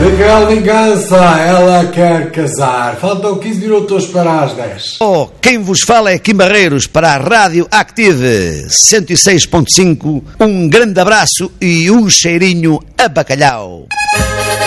Vingança, ela quer casar. Faltam 15 minutos para as 10. Oh, quem vos fala é Kim Barreiros para a Rádio Active 106.5. Um grande abraço e um cheirinho a bacalhau.